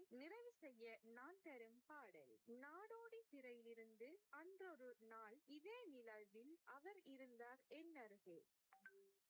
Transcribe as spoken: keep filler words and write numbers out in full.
நிறைவு செய்ய நான் தரும் பாடல் நாடோடி சிறையிலிருந்து அன்றொரு நாள் இதே நிலவில் அவர் இருந்தார் என் அருகே.